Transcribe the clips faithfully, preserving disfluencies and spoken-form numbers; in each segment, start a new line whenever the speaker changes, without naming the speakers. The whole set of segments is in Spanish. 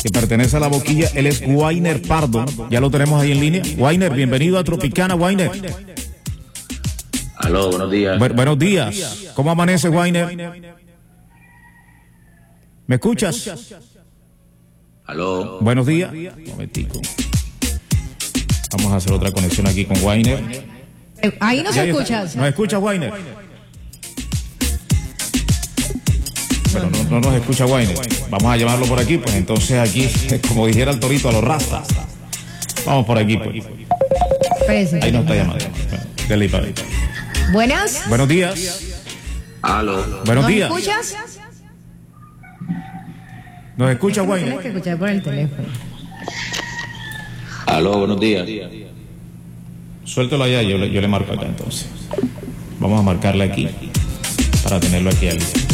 que pertenece a La Boquilla. Él es Wainer Pardo, ya lo tenemos ahí en línea. Wainer, bienvenido a Tropicana, Wainer.
Aló, buenos días.
Bu- buenos días. ¿Cómo amanece, Wainer? ¿Me escuchas?
Aló.
Buenos días. Un momentico. Vamos a hacer otra conexión aquí con Wainer.
Eh, Ahí nos
Ya, ya
escuchas.
está. ¿Nos escucha, Wainer? Pero no, no nos escucha Wainer. Vamos a llamarlo por aquí, pues entonces aquí, como dijera el torito, a los rastas. Vamos por aquí, pues.
Espérese.
Ahí nos está llamando. Bueno, dele ahí para ahí.
Buenas.
Buenos días.
Aló.
Buenos
¿Nos
días.
escuchas?
¿Nos escucha,
Tienes
Wainer?
que escuchar por el teléfono.
Aló, buenos días.
Suéltelo allá, yo le, yo le marco acá entonces. Vamos a marcarle aquí para tenerlo aquí al lado.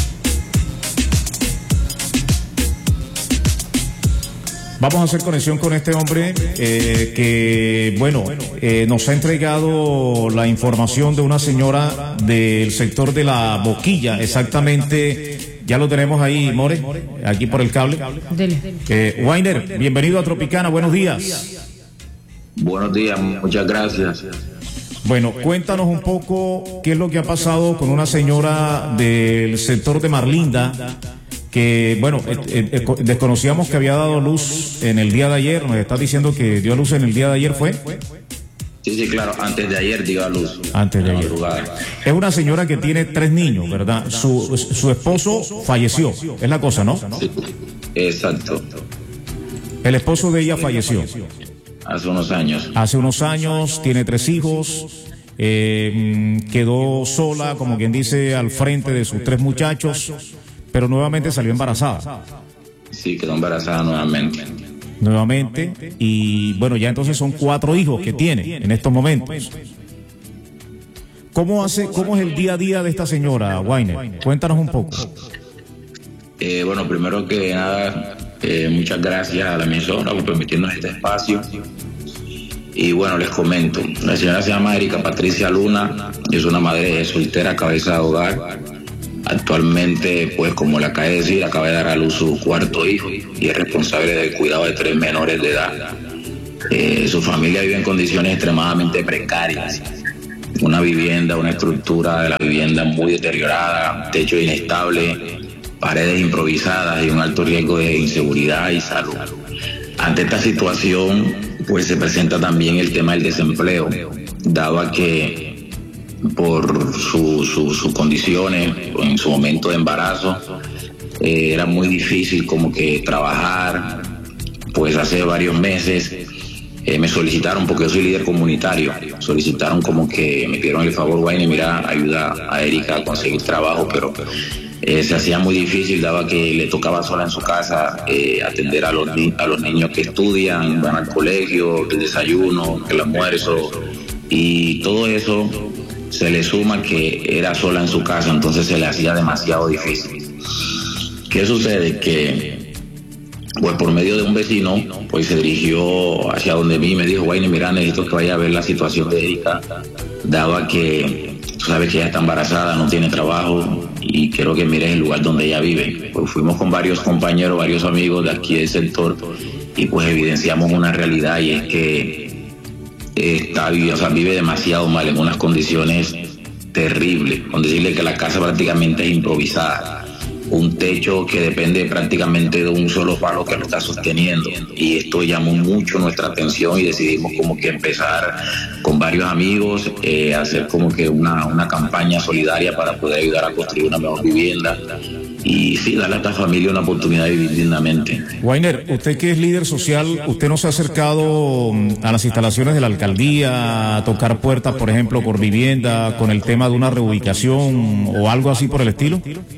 Vamos a hacer conexión con este hombre eh, que, bueno, eh, nos ha entregado la información de una señora del sector de La Boquilla, exactamente. Ya lo tenemos ahí, More, aquí por el cable.
Dele.
Eh, Wainer, bienvenido a Tropicana, buenos días.
Buenos días, muchas gracias.
Bueno, cuéntanos un poco qué es lo que ha pasado con una señora del sector de Marlinda, que, bueno, eh, eh, eh, desconocíamos que había dado luz en el día de ayer, nos está diciendo que dio luz en el día de ayer, ¿fue?
Sí, sí, claro, antes de ayer dio a luz.
Antes de
En la
ayer.
madrugada.
Es una señora que tiene tres niños, ¿verdad? Su, su esposo falleció, es la cosa, ¿no?
Sí, exacto.
El esposo de ella falleció
Hace unos años.
hace unos años, tiene tres hijos, eh, mm, quedó sola, como quien dice, al frente de sus tres muchachos, pero nuevamente salió embarazada.
Sí, quedó embarazada nuevamente.
Nuevamente, y bueno, ya entonces son cuatro hijos que tiene en estos momentos. ¿Cómo hace, cómo es el día a día de esta señora, Wainer? Cuéntanos un poco.
Eh, bueno, primero que nada, eh, muchas gracias a la emisora por permitirnos este espacio. Y bueno, les comento, la señora se llama Erika Patricia Luna, es una madre soltera, cabeza de hogar. Actualmente, pues como le acaba de decir, acaba de dar a luz su cuarto hijo y es responsable del cuidado de tres menores de edad. Eh, su familia vive en condiciones extremadamente precarias. Una vivienda, una estructura de la vivienda muy deteriorada, techo inestable, paredes improvisadas y un alto riesgo de inseguridad y salud. Ante esta situación, pues se presenta también el tema del desempleo, dado a que por sus su, su condiciones, en su momento de embarazo, eh, era muy difícil como que trabajar. Pues hace varios meses eh, me solicitaron, porque yo soy líder comunitario, solicitaron como que me pidieron el favor, Wayne, mira, ayuda a Erika a conseguir trabajo, pero eh, se hacía muy difícil, daba que le tocaba sola en su casa eh, atender a los, ni a los niños que estudian, van al colegio, el desayuno, el almuerzo, y todo eso se le suma que era sola en su casa, entonces se le hacía demasiado difícil. ¿Qué sucede? Que pues por medio de un vecino, pues se dirigió hacia donde mí y me dijo, Wayne, mira, necesito que vaya a ver la situación de Erika, dado a que tú sabes que ella está embarazada, no tiene trabajo y quiero que mires el lugar donde ella vive. Pues fuimos con varios compañeros, varios amigos de aquí del sector y pues evidenciamos una realidad, y es que está, o sea, vive demasiado mal, en unas condiciones terribles, con decirle que la casa prácticamente es improvisada, un techo que depende prácticamente de un solo palo que lo está sosteniendo, y esto llamó mucho nuestra atención y decidimos como que empezar con varios amigos eh, a hacer como que una, una campaña solidaria para poder ayudar a construir una mejor vivienda y sí, darle a esta familia una oportunidad de vivir dignamente.
Wainer, usted que es líder social, ¿usted no se ha acercado a las instalaciones de la alcaldía a tocar puertas, por ejemplo, por vivienda, con el tema de una reubicación o algo así por el estilo?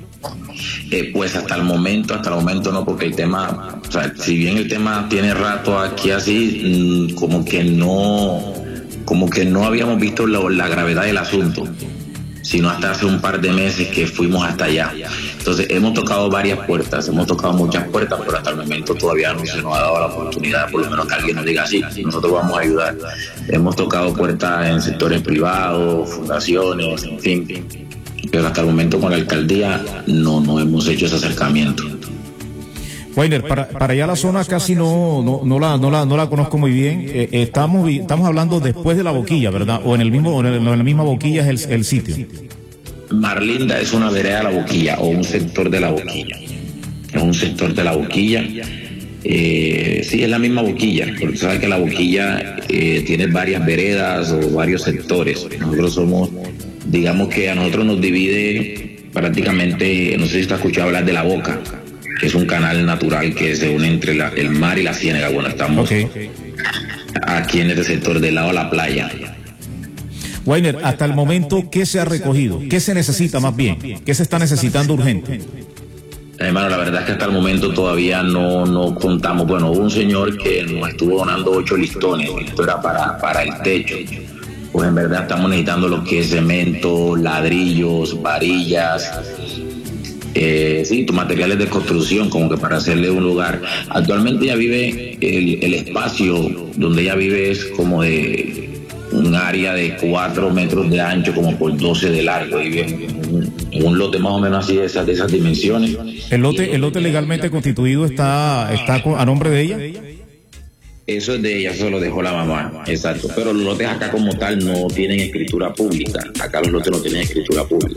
Eh, pues hasta el momento, hasta el momento no, porque el tema, o sea, si bien el tema tiene rato aquí así, mmm, como que no, como que no habíamos visto la, la gravedad del asunto, sino hasta hace un par de meses que fuimos hasta allá. Entonces hemos tocado varias puertas, hemos tocado muchas puertas, pero hasta el momento todavía no se nos ha dado la oportunidad, por lo menos que alguien nos diga así, nosotros vamos a ayudar. Hemos tocado puertas en sectores privados, fundaciones, en fin, pero hasta el momento con la alcaldía no, no hemos hecho ese acercamiento.
Weiner, para, para allá la zona casi no, no, no, la, no, la, no la conozco muy bien. Eh, estamos, estamos hablando después de la Boquilla, ¿verdad? O en el mismo, en, el, en la misma Boquilla es el, el sitio.
Marlinda es una vereda de la Boquilla o un sector de la Boquilla. Es un sector de la Boquilla. Eh, sí, es la misma Boquilla, porque sabes que la Boquilla eh, tiene varias veredas o varios sectores. Nosotros somos, digamos que a nosotros nos divide prácticamente, no sé si te has escuchado hablar de La Boca, que es un canal natural que se une entre la, el mar y la ciénaga. Bueno, estamos okay. aquí en este sector del lado de la playa.
Weiner, hasta el momento, ¿qué se ha recogido? ¿Qué se necesita más bien? ¿Qué se está necesitando urgente?
Hermano, la verdad es que hasta el momento todavía no, no contamos. Bueno, hubo un señor que nos estuvo donando ocho listones, esto era para, para el techo. Pues en verdad estamos necesitando lo que es cemento, ladrillos, varillas, Eh, sí, materiales de construcción, como que para hacerle un lugar. Actualmente ella vive, el, el espacio donde ella vive es como de un área de cuatro metros de ancho, como por doce de largo, y vive en un, en un lote más o menos así de esas, de esas dimensiones.
¿El lote, el lote legalmente constituido está, está a nombre de ella?
Eso es de ella, eso lo dejó la mamá, exacto. Pero los lotes acá como tal no tienen escritura pública. Acá los lotes no tienen escritura pública.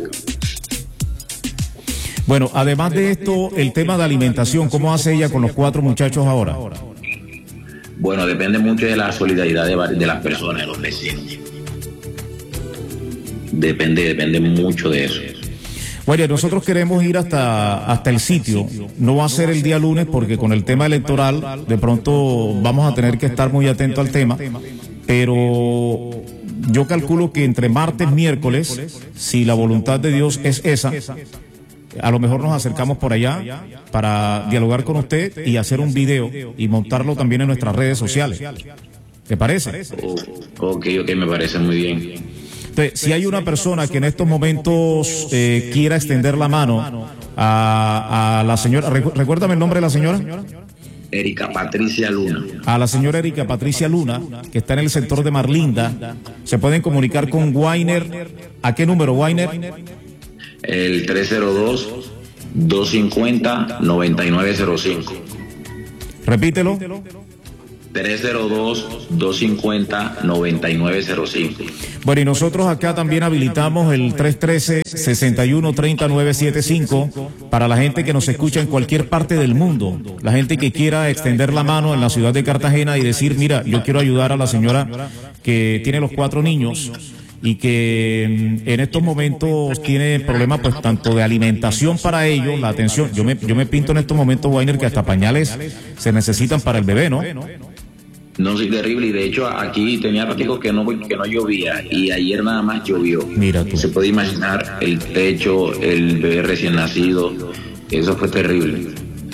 Bueno, además de esto, el tema de alimentación, ¿cómo hace ella con los cuatro muchachos ahora?
Bueno, depende mucho de la solidaridad de, de las personas, de los vecinos. Depende, depende mucho de eso.
Bueno, nosotros queremos ir hasta, hasta el sitio. No va a ser el día lunes porque con el tema electoral de pronto vamos a tener que estar muy atentos al tema. Pero yo calculo que entre martes y miércoles, si la voluntad de Dios es esa, a lo mejor nos acercamos por allá para dialogar con usted y hacer un video y montarlo también en nuestras redes sociales. ¿Te parece?
Oh, ok, ok, me parece muy bien.
Entonces, si hay una persona que en estos momentos eh, quiera extender la mano a, a la señora, recu recuérdame el nombre de la señora.
Erika Patricia Luna.
A la señora Erika Patricia Luna, que está en el sector de Marlinda, se pueden comunicar con Weiner. ¿A qué número, Weiner?
El tres cero dos, dos cinco cero, nueve nueve cero cinco.
Repítelo.
tres cero dos, dos cinco cero, nueve nueve cero cinco.
Bueno, y nosotros acá también habilitamos el tres uno tres, seis uno tres cero, nueve siete cinco para la gente que nos escucha en cualquier parte del mundo. La gente que quiera extender la mano en la ciudad de Cartagena y decir, mira, yo quiero ayudar a la señora que tiene los cuatro niños y que en estos momentos tiene problemas pues tanto de alimentación para ellos, la atención. Yo me, yo me pinto en estos momentos, Weiner, que hasta pañales se necesitan para el bebé, ¿no?
No, sí, terrible. Y de hecho aquí tenía ratico que no, que no llovía y ayer nada más llovió.
Mira tú.
Se puede imaginar el techo, el bebé recién nacido. Eso fue terrible.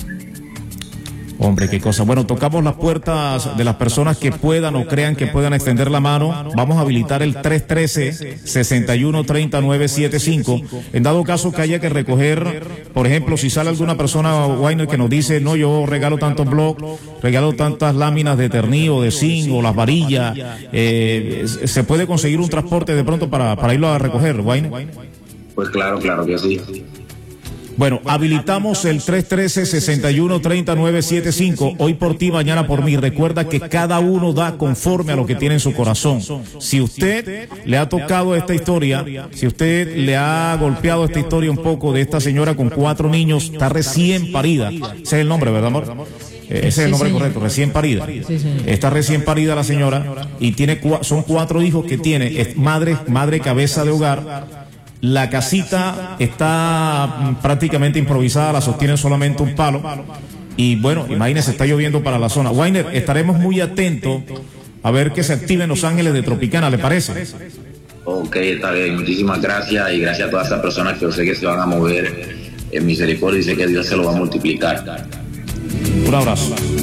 Hombre, qué cosa. Bueno, tocamos las puertas de las personas que puedan o crean que puedan extender la mano. Vamos a habilitar el tres uno tres, seis uno tres cero, nueve siete cinco. En dado caso que haya que recoger, por ejemplo, si sale alguna persona, Weiner, que nos dice, no, yo regalo tantos blogs, regalo tantas láminas de ternillo, de zinc o las varillas, eh, ¿se puede conseguir un transporte de pronto para, para irlo a recoger, Weiner?
Pues claro, claro que sí.
Bueno, habilitamos el tres uno tres, seis uno tres cero, nueve siete cinco, hoy por ti, mañana por mí. Recuerda que cada uno da conforme a lo que tiene en su corazón. Si usted le ha tocado esta historia, si usted le ha golpeado esta historia un poco de esta señora con cuatro niños, está recién parida. Ese es el nombre, ¿verdad, amor? Ese es el nombre sí, correcto, recién parida. Sí, está recién parida la señora y tiene son cuatro hijos que tiene, es madre, madre cabeza de hogar. La casita está prácticamente improvisada, la sostiene solamente un palo. Y bueno, imagínense, está lloviendo para la zona. Weiner, estaremos muy atentos a ver que se activen los ángeles de Tropicana, ¿le parece?
Ok, está bien. Muchísimas gracias y gracias a todas esas personas que yo sé que se van a mover en misericordia y sé que Dios se lo va a multiplicar.
Un abrazo.